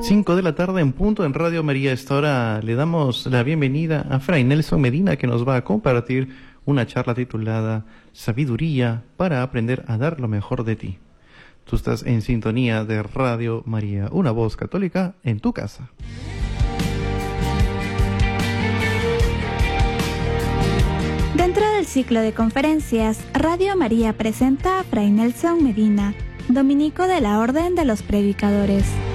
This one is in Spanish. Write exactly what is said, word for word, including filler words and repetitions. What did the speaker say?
cinco de la tarde en punto en Radio María. Esta hora le damos la bienvenida a Fray Nelson Medina, que nos va a compartir una charla titulada Sabiduría para aprender a dar lo mejor de ti. Tú estás en sintonía de Radio María, una voz católica en tu casa. Dentro del ciclo de conferencias, Radio María presenta a Fray Nelson Medina, dominico de la Orden de los Predicadores.